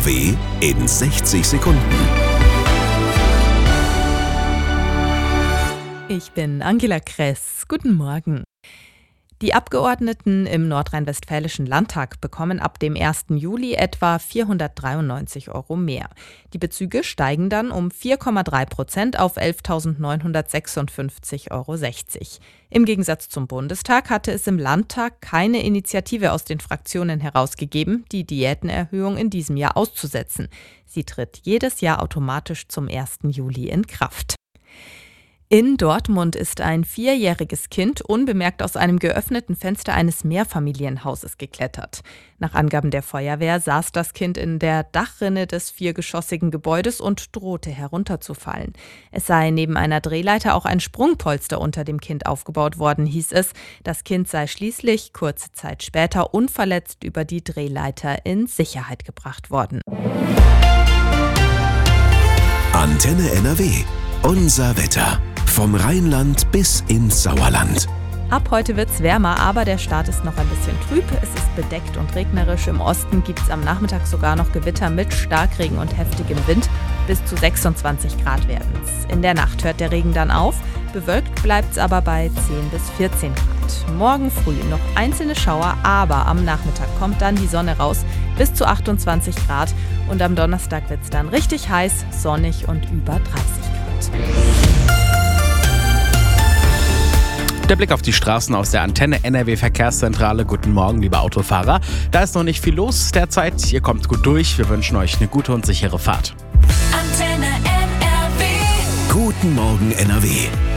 NRW in 60 Sekunden. Ich bin Angela Kress. Guten Morgen. Die Abgeordneten im nordrhein-westfälischen Landtag bekommen ab dem 1. Juli etwa 493 € mehr. Die Bezüge steigen dann um 4,3% auf 11.956,60 €. Im Gegensatz zum Bundestag hatte es im Landtag keine Initiative aus den Fraktionen herausgegeben, die Diätenerhöhung in diesem Jahr auszusetzen. Sie tritt jedes Jahr automatisch zum 1. Juli in Kraft. In Dortmund ist ein 4-jähriges Kind unbemerkt aus einem geöffneten Fenster eines Mehrfamilienhauses geklettert. Nach Angaben der Feuerwehr saß das Kind in der Dachrinne des 4-geschossigen Gebäudes und drohte herunterzufallen. Es sei neben einer Drehleiter auch ein Sprungpolster unter dem Kind aufgebaut worden, hieß es. Das Kind sei schließlich kurze Zeit später unverletzt über die Drehleiter in Sicherheit gebracht worden. Antenne NRW. Unser Wetter. Vom Rheinland bis ins Sauerland. Ab heute wird's wärmer, aber der Start ist noch ein bisschen trüb. Es ist bedeckt und regnerisch. Im Osten gibt's am Nachmittag sogar noch Gewitter mit Starkregen und heftigem Wind. Bis zu 26 Grad werden's. In der Nacht hört der Regen dann auf. Bewölkt bleibt's aber bei 10 bis 14 Grad. Morgen früh noch einzelne Schauer, aber am Nachmittag kommt dann die Sonne raus. Bis zu 28 Grad. Und am Donnerstag wird's dann richtig heiß, sonnig und über 30 Grad. Der Blick auf die Straßen aus der Antenne NRW Verkehrszentrale. Guten Morgen, liebe Autofahrer. Da ist noch nicht viel los derzeit. Ihr kommt gut durch. Wir wünschen euch eine gute und sichere Fahrt. Antenne NRW. Guten Morgen NRW.